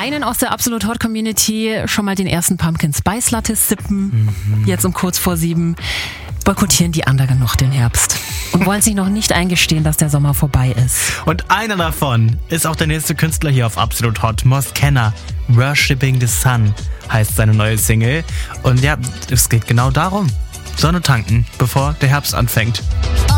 einen aus der Absolut Hot Community schon mal den ersten Pumpkin Spice Latte sippen, jetzt um kurz vor 7, boykottieren die anderen noch den Herbst und wollen sich noch nicht eingestehen, dass der Sommer vorbei ist. Und einer davon ist auch der nächste Künstler hier auf Absolut Hot, Mos Kenner. Worshipping the Sun heißt seine neue Single. Und ja, es geht genau darum. Sonne tanken, bevor der Herbst anfängt.